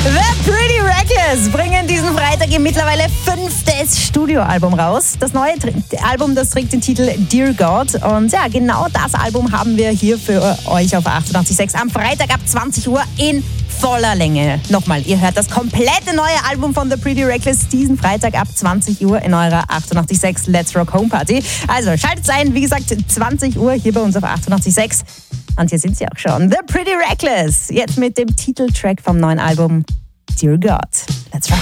The Pretty Reckless bringen diesen Freitag ihr mittlerweile 5. Studioalbum raus. Das neue Album, das trägt den Titel Dear God. Und ja, genau das Album haben wir hier für euch auf 88.6 am Freitag ab 20 Uhr in voller Länge. Nochmal, ihr hört das komplette neue Album von The Pretty Reckless diesen Freitag ab 20 Uhr in eurer 88.6 Let's Rock Home Party. Also schaltet ein, wie gesagt, 20 Uhr hier bei uns auf 88.6. Und hier sind sie auch schon. The Pretty Reckless. Jetzt mit dem Titeltrack vom neuen Album Dear God. Let's rock.